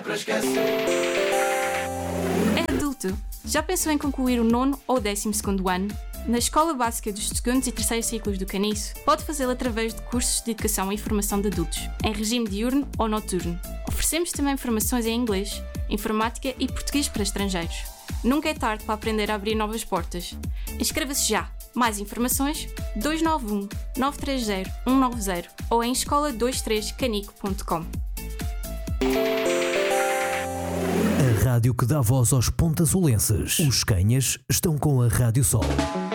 para esquecer. É adulto. Já pensou em concluir o 9º ou 12º ano? Na Escola Básica dos 2º e 3º ciclos do Caniço, pode fazê-lo através de cursos de educação e formação de adultos, em regime diurno ou noturno. Oferecemos também formações em inglês, informática e português para estrangeiros. Nunca é tarde para aprender a abrir novas portas. Inscreva-se já! Mais informações 291 930 190 ou em escola23canico.com. A rádio que dá voz aos pontasolenses. Os Canhas estão com a Rádio Sol.